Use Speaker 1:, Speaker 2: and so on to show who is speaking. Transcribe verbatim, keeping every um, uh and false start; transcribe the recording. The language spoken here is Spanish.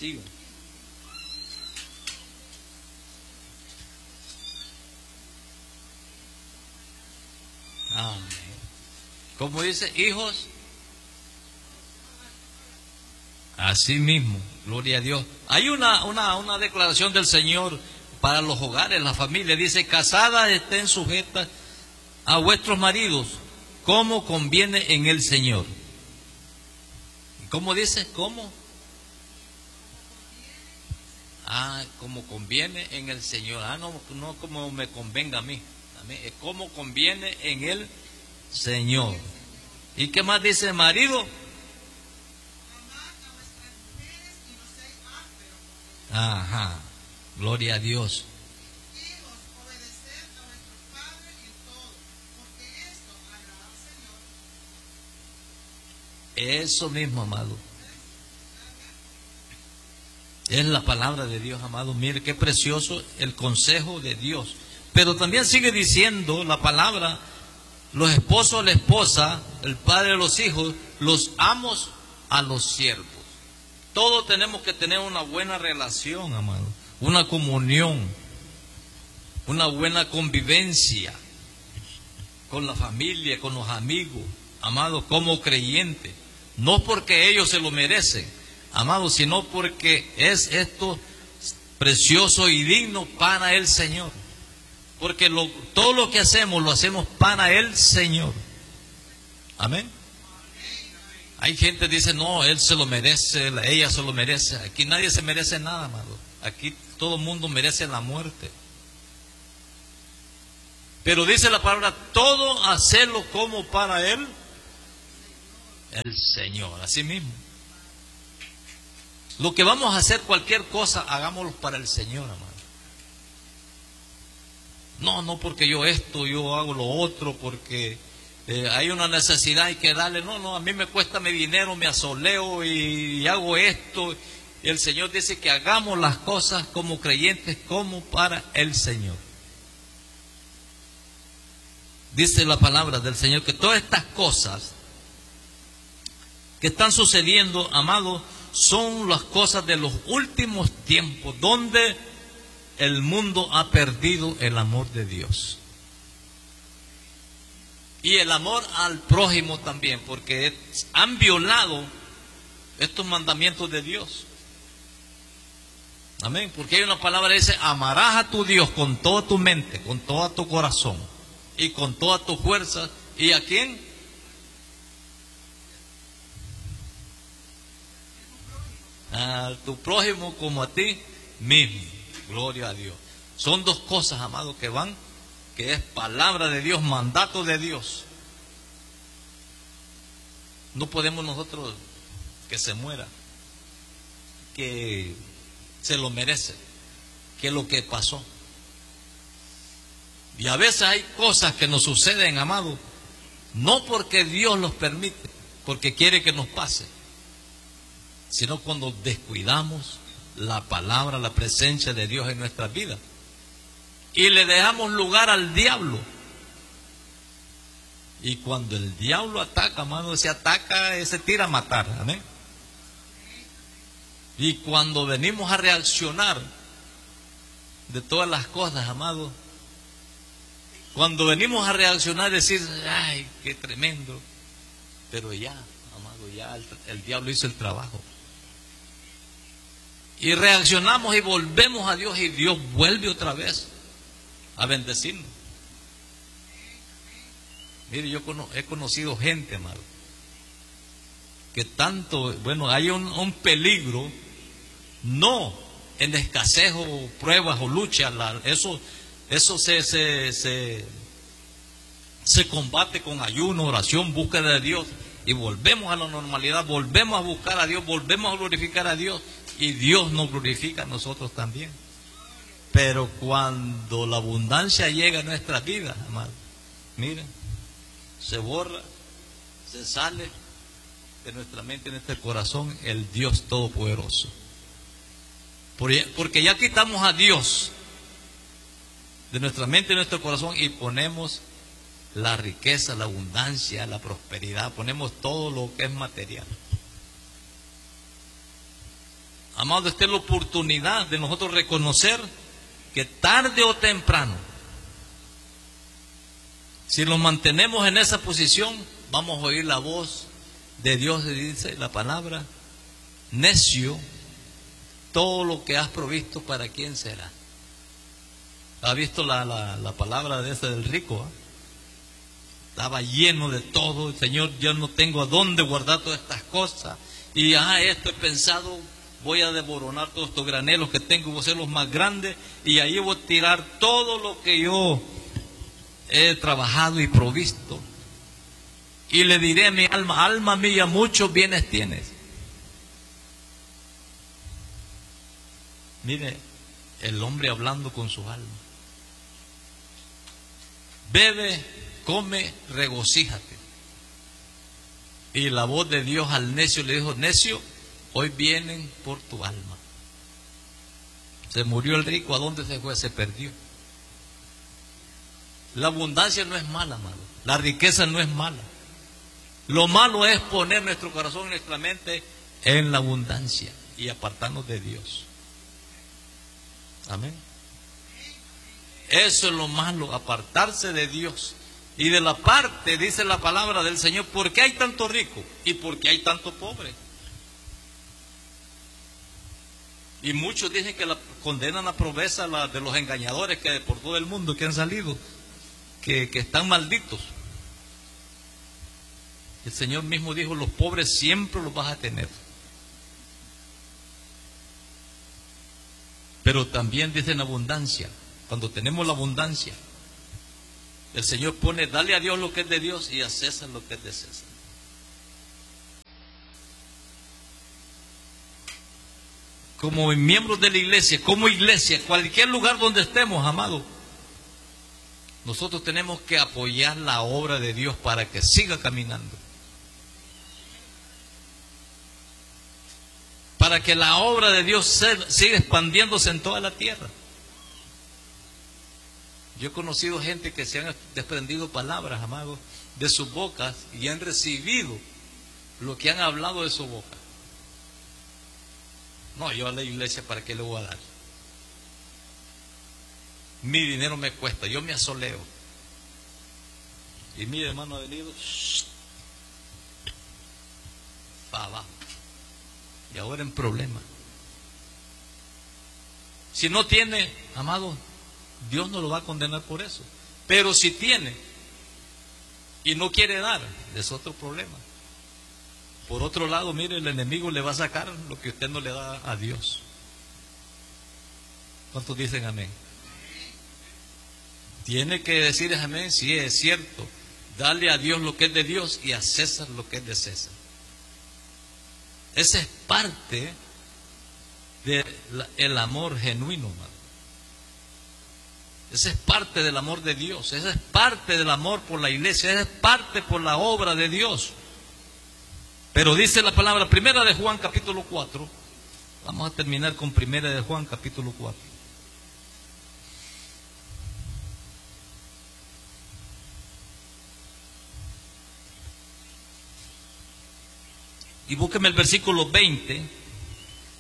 Speaker 1: Siga. Amén. Como dice, hijos, así mismo, gloria a Dios. Hay una, una, una declaración del Señor para los hogares, la familia. Dice, casadas estén sujetas a vuestros maridos, como conviene en el Señor. ¿Cómo dice? ¿Cómo? Ah, como conviene en el Señor. Ah, no, no como me convenga a mí. A mí es como conviene en el Señor. ¿Y qué más dice marido? Ajá, gloria a Dios. Eso mismo, amado. Es la palabra de Dios, amado. Mire qué precioso el consejo de Dios. Pero también sigue diciendo la palabra, los esposos a la esposa, el padre a los hijos, los amos a los siervos. Todos tenemos que tener una buena relación, amado. Una comunión, una buena convivencia con la familia, con los amigos, amado, como creyentes. No porque ellos se lo merecen, amado, sino porque es esto precioso y digno para el Señor. Porque lo, todo lo que hacemos, lo hacemos para el Señor. Amén. Hay gente que dice, no, él se lo merece, ella se lo merece. Aquí nadie se merece nada, amado. Aquí todo el mundo merece la muerte. Pero dice la palabra, todo hacerlo como para él, el Señor, así mismo. Lo que vamos a hacer, cualquier cosa, hagámoslo para el Señor, amado. No, no porque yo esto, yo hago lo otro, porque eh, hay una necesidad, hay que darle. No, no, a mí me cuesta mi dinero, me asoleo y, y hago esto. Y el Señor dice que hagamos las cosas como creyentes, como para el Señor. Dice la palabra del Señor que todas estas cosas que están sucediendo, amado, son las cosas de los últimos tiempos, donde el mundo ha perdido el amor de Dios. Y el amor al prójimo también, porque han violado estos mandamientos de Dios. Amén. Porque hay una palabra que dice, amarás a tu Dios con toda tu mente, con todo tu corazón y con toda tu fuerza. ¿Y a quién? A tu prójimo como a ti mismo. Gloria a Dios. Son dos cosas, amados, que van, que es palabra de Dios, mandato de Dios. No podemos nosotros que se muera, que se lo merece, que es lo que pasó. Y a veces hay cosas que nos suceden, amados, no porque Dios los permite, porque quiere que nos pase, sino cuando descuidamos la palabra, la presencia de Dios en nuestras vidas y le dejamos lugar al diablo. Y cuando el diablo ataca, amado, se ataca, se tira a matar. Amén. Y cuando venimos a reaccionar de todas las cosas, amado, cuando venimos a reaccionar, decir, ay, qué tremendo, pero ya, amado, ya el, el diablo hizo el trabajo. Y reaccionamos y volvemos a Dios, y Dios vuelve otra vez a bendecirnos. Mire, yo he conocido gente, amado, que tanto, bueno, hay un, un peligro, no en escasez o pruebas o lucha, la, eso, eso se, se, se, se combate con ayuno, oración, búsqueda de Dios, y volvemos a la normalidad, volvemos a buscar a Dios, volvemos a glorificar a Dios, y Dios nos glorifica a nosotros también. Pero cuando la abundancia llega a nuestra vida, amado, miren, se borra, se sale de nuestra mente y nuestro corazón el Dios Todopoderoso. Porque ya quitamos a Dios de nuestra mente y nuestro corazón y ponemos la riqueza, la abundancia, la prosperidad, ponemos todo lo que es material. amado, esta es la oportunidad de nosotros reconocer que tarde o temprano, si nos mantenemos en esa posición, vamos a oír la voz de Dios, dice la palabra: necio, todo lo que has provisto, ¿para quién será? ¿Ha visto la, la, la palabra de ese del rico? ¿eh? Estaba lleno de todo. El Señor, yo no tengo a dónde guardar todas estas cosas. Y ah, esto he pensado, voy a desboronar todos estos granelos que tengo, voy a hacerlos más grandes, y ahí voy a tirar todo lo que yo he trabajado y provisto. Y le diré a mi alma: alma mía, muchos bienes tienes. Mire, el hombre hablando con su alma. Bebe, come, regocíjate. Y la voz de Dios al necio le dijo: necio, hoy vienen por tu alma. Se murió el rico, ¿a dónde se fue? Se perdió. La abundancia no es mala, amado. La riqueza no es mala. Lo malo es poner nuestro corazón y nuestra mente en la abundancia y apartarnos de Dios. Amén. Eso es lo malo, apartarse de Dios. Y de la parte, dice la palabra del Señor: ¿por qué hay tanto rico y por qué hay tanto pobre? Y muchos dicen que la, condenan a pobreza la, de los engañadores que por todo el mundo que han salido, que, que están malditos. El Señor mismo dijo: los pobres siempre los vas a tener. Pero también dice en abundancia. Cuando tenemos la abundancia, el Señor pone: dale a Dios lo que es de Dios y a César lo que es de César. Como miembros de la iglesia, como iglesia, cualquier lugar donde estemos, amado, nosotros tenemos que apoyar la obra de Dios para que siga caminando. Para que la obra de Dios siga expandiéndose en toda la tierra. Yo he conocido gente que se han desprendido palabras, amados, de sus bocas y han recibido lo que han hablado de su boca. No, yo a la iglesia, ¿para qué le voy a dar? Mi dinero me cuesta, yo me asoleo. Y mi hermano ha venido para abajo. Y ahora en problema. Si no tiene, amado, Dios no lo va a condenar por eso. Pero si tiene y no quiere dar, es otro problema. Por otro lado, mire, el enemigo le va a sacar lo que usted no le da a Dios. ¿Cuántos dicen amén? Tiene que decir amén, sí, es cierto. Dale a Dios lo que es de Dios y a César lo que es de César. Esa es parte del amor genuino, hermano. Esa es parte del amor de Dios. Esa es parte del amor por la iglesia. Esa es parte por la obra de Dios. Pero dice la palabra, primera de Juan capítulo cuatro. Vamos a terminar con primera de Juan capítulo cuatro. Y búsqueme el versículo veinte.